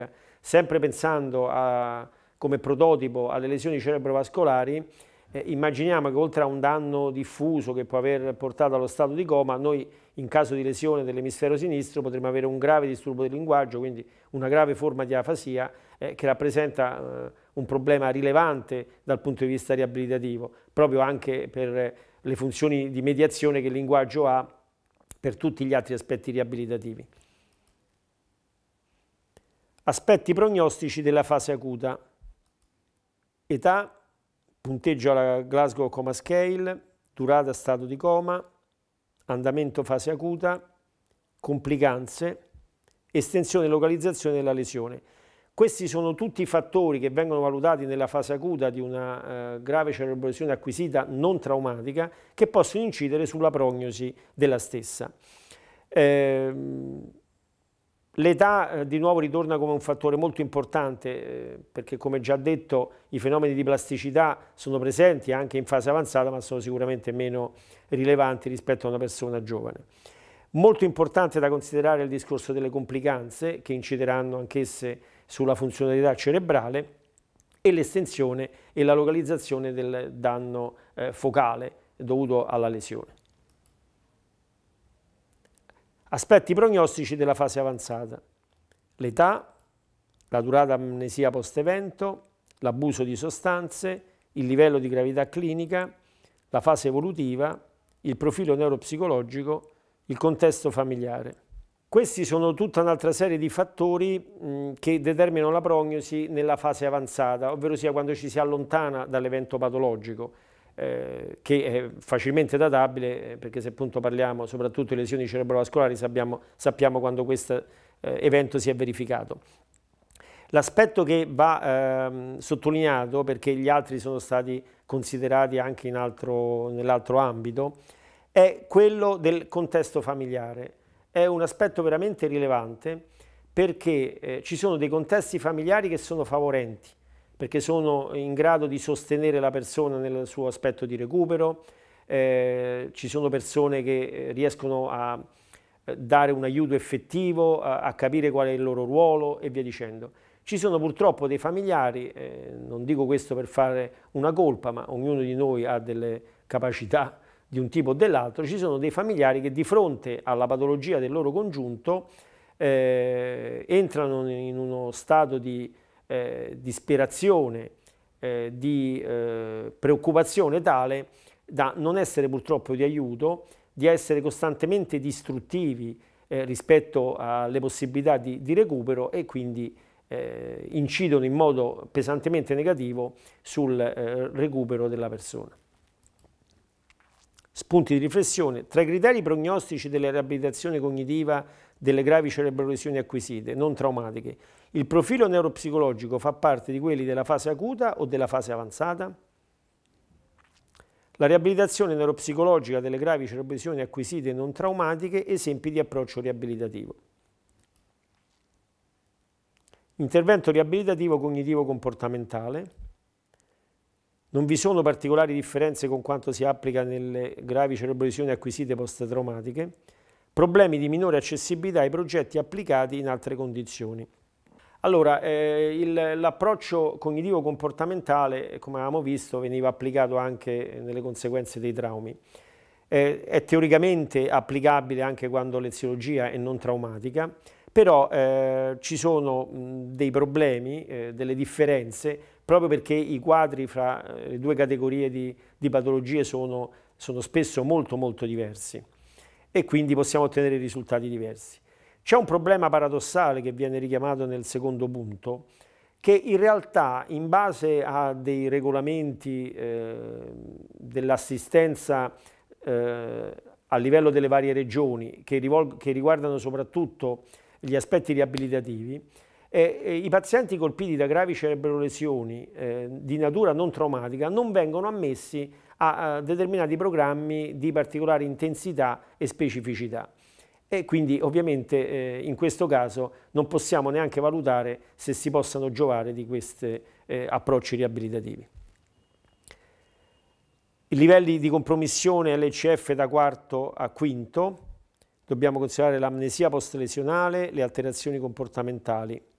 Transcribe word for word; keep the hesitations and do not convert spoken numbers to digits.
Sempre pensando a, come prototipo alle lesioni cerebrovascolari, eh, immaginiamo che oltre a un danno diffuso che può aver portato allo stato di coma, noi in caso di lesione dell'emisfero sinistro potremmo avere un grave disturbo del linguaggio, quindi una grave forma di afasia eh, che rappresenta eh, un problema rilevante dal punto di vista riabilitativo, proprio anche per le funzioni di mediazione che il linguaggio ha per tutti gli altri aspetti riabilitativi. Aspetti prognostici della fase acuta: età, punteggio alla Glasgow Coma Scale, durata stato di coma, andamento fase acuta, complicanze, estensione e localizzazione della lesione. Questi sono tutti i fattori che vengono valutati nella fase acuta di una eh, grave cerebrolesione acquisita non traumatica, che possono incidere sulla prognosi della stessa. Eh, L'età eh, di nuovo ritorna come un fattore molto importante eh, perché, come già detto, i fenomeni di plasticità sono presenti anche in fase avanzata, ma sono sicuramente meno rilevanti rispetto a una persona giovane. Molto importante da considerare il discorso delle complicanze, che incideranno anch'esse sulla funzionalità cerebrale, e l'estensione e la localizzazione del danno eh, focale dovuto alla lesione. Aspetti prognostici della fase avanzata: l'età, la durata amnesia post-evento, l'abuso di sostanze, il livello di gravità clinica, la fase evolutiva, il profilo neuropsicologico, il contesto familiare. Questi sono tutta un'altra serie di fattori mh, che determinano la prognosi nella fase avanzata, ovvero sia quando ci si allontana dall'evento patologico, eh, che è facilmente databile, eh, perché se appunto parliamo soprattutto di lesioni cerebrovascolari sappiamo, sappiamo quando questo eh, evento si è verificato. L'aspetto che va ehm, sottolineato, perché gli altri sono stati considerati anche in altro, nell'altro ambito, è quello del contesto familiare. È un aspetto veramente rilevante perché eh, ci sono dei contesti familiari che sono favorenti, perché sono in grado di sostenere la persona nel suo aspetto di recupero, eh, ci sono persone che riescono a dare un aiuto effettivo, a, a capire qual è il loro ruolo e via dicendo. Ci sono purtroppo dei familiari, eh, non dico questo per fare una colpa, ma ognuno di noi ha delle capacità di un tipo o dell'altro, ci sono dei familiari che di fronte alla patologia del loro congiunto eh, entrano in uno stato di eh, disperazione, eh, di eh, preoccupazione tale da non essere purtroppo di aiuto, di essere costantemente distruttivi eh, rispetto alle possibilità di, di recupero e quindi eh, incidono in modo pesantemente negativo sul eh, recupero della persona. Spunti di riflessione: tra i criteri prognostici della riabilitazione cognitiva delle gravi cerebrolesioni acquisite non traumatiche, il profilo neuropsicologico fa parte di quelli della fase acuta o della fase avanzata? La riabilitazione neuropsicologica delle gravi cerebrolesioni acquisite non traumatiche, esempi di approccio riabilitativo. Intervento riabilitativo cognitivo-comportamentale. Non vi sono particolari differenze con quanto si applica nelle gravi cerebrolesioni acquisite post-traumatiche. Problemi di minore accessibilità ai progetti applicati in altre condizioni. Allora, eh, l'approccio cognitivo-comportamentale, come avevamo visto, veniva applicato anche nelle conseguenze dei traumi. Eh, è teoricamente applicabile anche quando l'eziologia è non traumatica, però eh, ci sono mh, dei problemi, eh, delle differenze, proprio perché i quadri fra le due categorie di, di patologie sono, sono spesso molto molto diversi e quindi possiamo ottenere risultati diversi. C'è un problema paradossale che viene richiamato nel secondo punto, che in realtà in base a dei regolamenti eh, dell'assistenza eh, a livello delle varie regioni che, che riguardano soprattutto gli aspetti riabilitativi, eh, eh, i pazienti colpiti da gravi cerebrolesioni eh, di natura non traumatica non vengono ammessi a, a determinati programmi di particolare intensità e specificità. E quindi ovviamente eh, in questo caso non possiamo neanche valutare se si possano giovare di questi eh, approcci riabilitativi. I livelli di compromissione L C F da quarto a quinto, dobbiamo considerare l'amnesia post-lesionale, le alterazioni comportamentali.